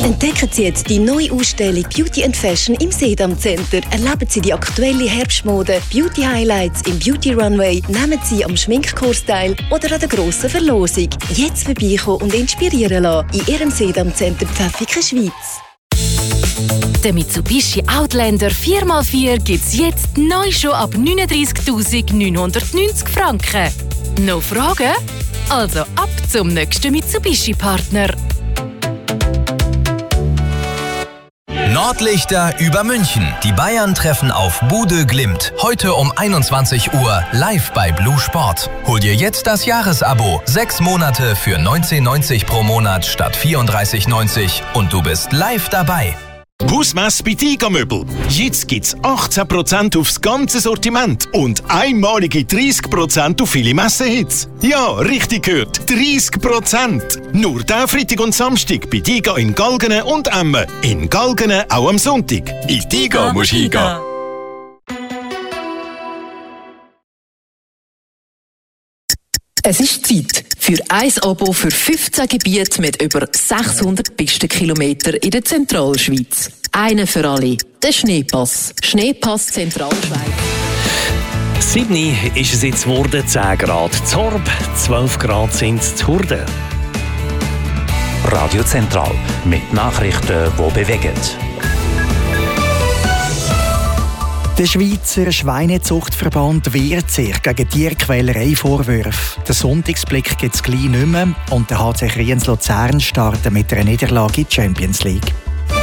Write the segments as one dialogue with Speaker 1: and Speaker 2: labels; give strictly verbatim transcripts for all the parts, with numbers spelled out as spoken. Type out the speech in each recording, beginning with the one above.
Speaker 1: Entdecken Sie jetzt die neue Ausstellung Beauty and Fashion im Sedam Center. Erleben Sie die aktuelle Herbstmode, Beauty Highlights im Beauty Runway, nehmen Sie am Schminkkurs teil oder an der grossen Verlosung. Jetzt vorbeikommen und inspirieren lassen in Ihrem Sedam Center Pfäffiken, Schweiz.
Speaker 2: Der Mitsubishi Outlander vier mal vier gibt es jetzt neu schon ab neununddreißigtausendneunhundertneunzig Franken. Noch Fragen? Also ab zum nächsten Mitsubishi-Partner.
Speaker 3: Nordlichter über München. Die Bayern treffen auf Bude Glimt. Heute um einundzwanzig Uhr live bei Blue Sport. Hol dir jetzt das Jahresabo. Sechs Monate für neunzehn neunzig pro Monat statt vierunddreißig neunzig und du bist live dabei.
Speaker 4: Hausmesse bei Tiga Möbel. Jetzt gibt's achtzehn Prozent aufs ganze Sortiment und einmalige dreißig Prozent auf viele Messehits. Ja, richtig gehört, dreißig Prozent. Nur diesen Freitag und Samstag bei Tiga in Galgenen und Emmen. In Galgenen auch am Sonntag. In Tiga musst du hingehen.
Speaker 5: Es ist Zeit für ein Abo für fünfzehn Gebiete mit über sechshundert Pistenkilometern in der Zentralschweiz. Einen für alle. Der Schneepass. Schneepass Zentralschweiz.
Speaker 6: Sydney ist es jetzt geworden, zehn Grad Zorb, zwölf Grad sind es zu Hurden.
Speaker 7: Radio Zentral mit Nachrichten, die bewegen.
Speaker 8: Der Schweizer Schweinezuchtverband wehrt sich gegen Tierquälerei-Vorwürfe. Den Sonntagsblick gibt es gleich nicht mehr und der H C Kriens-Luzern startet mit einer Niederlage in die Champions League.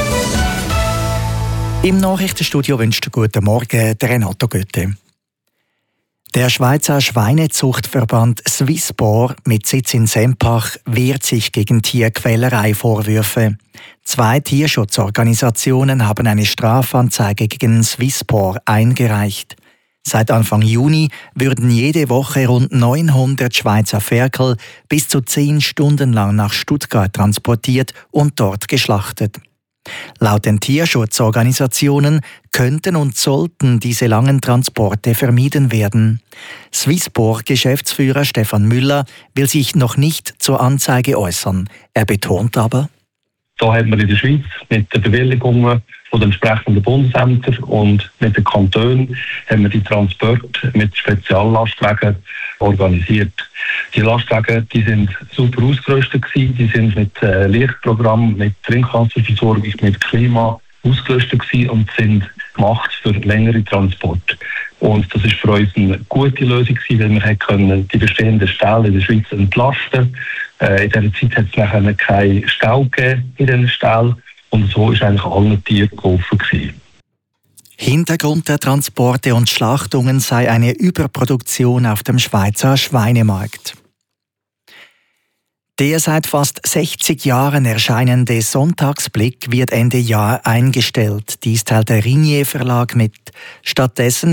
Speaker 8: Im Nachrichtenstudio wünscht guten Morgen der Renato Götte. Der Schweizer Schweinezuchtverband Swisspor mit Sitz in Sempach wehrt sich gegen Tierquälerei-Vorwürfe. Zwei Tierschutzorganisationen haben eine Strafanzeige gegen Swisspor eingereicht. Seit Anfang Juni würden jede Woche rund neunhundert Schweizer Ferkel bis zu zehn Stunden lang nach Stuttgart transportiert und dort geschlachtet. Laut den Tierschutzorganisationen könnten und sollten diese langen Transporte vermieden werden. Swisspor-Geschäftsführer Stefan Müller will sich noch nicht zur Anzeige äußern. Er betont aber:
Speaker 9: Da hat man in der Schweiz mit den Bewilligungen von den entsprechenden Bundesämtern und mit den Kantonen haben wir die Transporte mit Speziallastwagen organisiert. Die Lastwagen, die sind super ausgerüstet gewesen, die sind mit äh, Lichtprogramm, mit Trinkwasserversorgung, mit Klima ausgerüstet gewesen und sind gemacht für längere Transporte. Und das ist für uns eine gute Lösung gewesen, weil wir können die bestehenden Ställe in der Schweiz entlasten. Äh, in dieser Zeit hat es nachher keinen Stau gegeben in diesen Ställen und so ist eigentlich allen Tieren geholfen gewesen.
Speaker 8: Hintergrund der Transporte und Schlachtungen sei eine Überproduktion auf dem Schweizer Schweinemarkt. Der seit fast sechzig Jahren erscheinende Sonntagsblick wird Ende Jahr eingestellt. Dies teilt der Ringier Verlag mit. Stattdessen